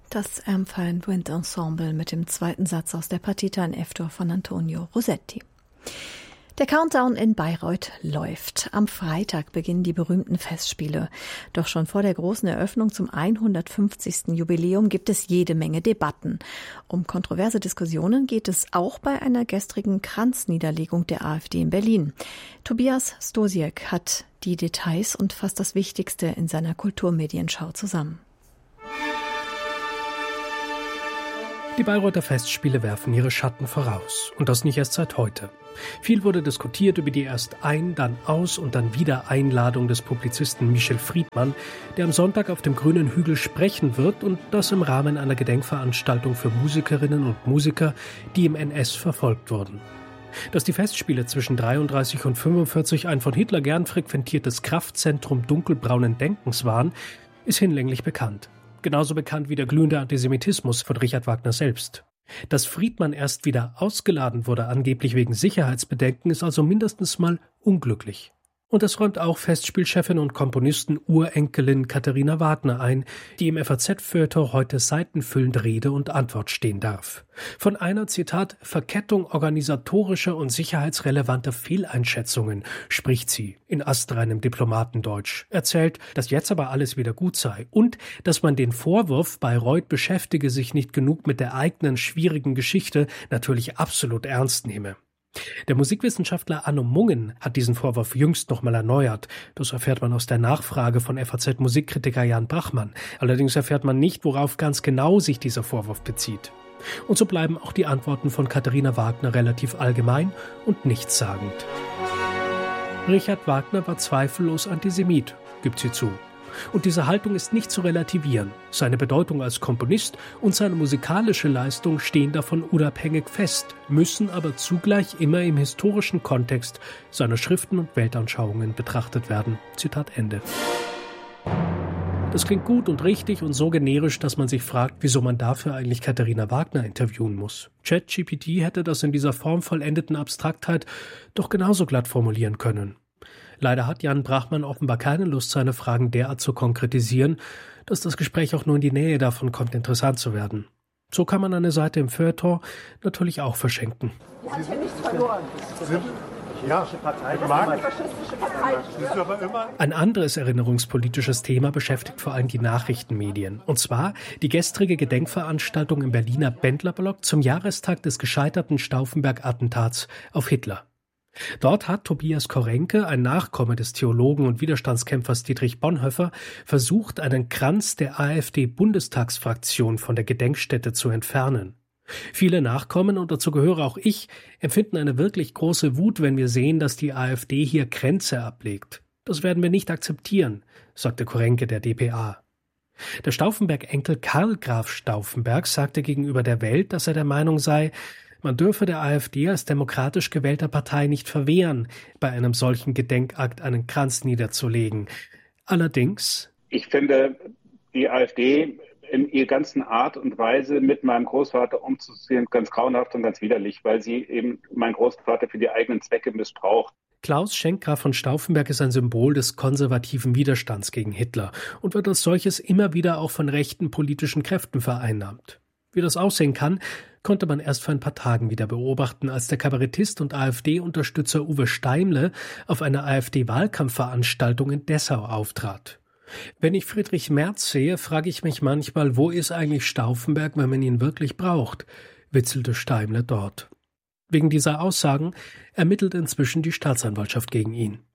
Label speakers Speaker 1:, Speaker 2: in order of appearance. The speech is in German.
Speaker 1: Das Amphion Wind Ensemble mit dem zweiten Satz aus der Partita in F-Dur von Antonio Rossetti. Der Countdown in Bayreuth läuft. Am Freitag beginnen die berühmten Festspiele. Doch schon vor der großen Eröffnung zum 150. Jubiläum gibt es jede Menge Debatten. Um kontroverse Diskussionen geht es auch bei einer gestrigen Kranzniederlegung der AfD in Berlin. Tobias Stosiek hat die Details und fasst das Wichtigste in seiner Kulturmedienschau zusammen.
Speaker 2: Die Bayreuther Festspiele werfen ihre Schatten voraus. Und das nicht erst seit heute. Viel wurde diskutiert über die erst dann aus und dann wieder Einladung des Publizisten Michel Friedmann, der am Sonntag auf dem Grünen Hügel sprechen wird und das im Rahmen einer Gedenkveranstaltung für Musikerinnen und Musiker, die im NS verfolgt wurden. Dass die Festspiele zwischen 33 und 45 ein von Hitler gern frequentiertes Kraftzentrum dunkelbraunen Denkens waren, ist hinlänglich bekannt. Genauso bekannt wie der glühende Antisemitismus von Richard Wagner selbst. Dass Friedmann erst wieder ausgeladen wurde, angeblich wegen Sicherheitsbedenken, ist also mindestens mal unglücklich. Und das räumt auch Festspielchefin und Komponisten-Urenkelin Katharina Wagner ein, die im FAZ-Feuilleton heute seitenfüllend Rede und Antwort stehen darf. Von einer, Zitat, Verkettung organisatorischer und sicherheitsrelevanter Fehleinschätzungen spricht sie in astreinem Diplomatendeutsch, erzählt, dass jetzt aber alles wieder gut sei und dass man den Vorwurf, Bayreuth beschäftige sich nicht genug mit der eigenen schwierigen Geschichte, natürlich absolut ernst nehme. Der Musikwissenschaftler Anno Mungen hat diesen Vorwurf jüngst nochmal erneuert. Das erfährt man aus der Nachfrage von FAZ-Musikkritiker Jan Brachmann. Allerdings erfährt man nicht, worauf ganz genau sich dieser Vorwurf bezieht. Und so bleiben auch die Antworten von Katharina Wagner relativ allgemein und nichtssagend. Richard Wagner war zweifellos Antisemit, gibt sie zu. Und diese Haltung ist nicht zu relativieren. Seine Bedeutung als Komponist und seine musikalische Leistung stehen davon unabhängig fest, müssen aber zugleich immer im historischen Kontext seiner Schriften und Weltanschauungen betrachtet werden. Zitat Ende. Das klingt gut und richtig und so generisch, dass man sich fragt, wieso man dafür eigentlich Katharina Wagner interviewen muss. ChatGPT hätte das in dieser formvollendeten Abstraktheit doch genauso glatt formulieren können. Leider hat Jan Brachmann offenbar keine Lust, seine Fragen derart zu konkretisieren, dass das Gespräch auch nur in die Nähe davon kommt, interessant zu werden. So kann man eine Seite im Feuilleton natürlich auch verschenken.
Speaker 3: Die hat ja nichts verloren.
Speaker 2: Ein anderes erinnerungspolitisches Thema beschäftigt vor allem die Nachrichtenmedien. Und zwar die gestrige Gedenkveranstaltung im Berliner Bendlerblock zum Jahrestag des gescheiterten Stauffenberg-Attentats auf Hitler. Dort hat Tobias Korenke, ein Nachkomme des Theologen und Widerstandskämpfers Dietrich Bonhoeffer, versucht, einen Kranz der AfD-Bundestagsfraktion von der Gedenkstätte zu entfernen. Viele Nachkommen, und dazu gehöre auch ich, empfinden eine wirklich große Wut, wenn wir sehen, dass die AfD hier Kränze ablegt. Das werden wir nicht akzeptieren, sagte Korenke der dpa. Der Stauffenberg-Enkel Karl Graf Stauffenberg sagte gegenüber der Welt, dass er der Meinung sei, man dürfe der AfD als demokratisch gewählter Partei nicht verwehren, bei einem solchen Gedenkakt einen Kranz niederzulegen. Allerdings:
Speaker 4: Ich finde die AfD in ihrer ganzen Art und Weise mit meinem Großvater umzugehen ganz grauenhaft und ganz widerlich, weil sie eben meinen Großvater für die eigenen Zwecke missbraucht.
Speaker 2: Klaus Schenk Graf von Stauffenberg ist ein Symbol des konservativen Widerstands gegen Hitler und wird als solches immer wieder auch von rechten politischen Kräften vereinnahmt. Wie das aussehen kann, konnte man erst vor ein paar Tagen wieder beobachten, als der Kabarettist und AfD-Unterstützer Uwe Steimle auf einer AfD-Wahlkampfveranstaltung in Dessau auftrat. Wenn ich Friedrich Merz sehe, frage ich mich manchmal, wo ist eigentlich Stauffenberg, wenn man ihn wirklich braucht, witzelte Steimle dort. Wegen dieser Aussagen ermittelt inzwischen die Staatsanwaltschaft gegen ihn.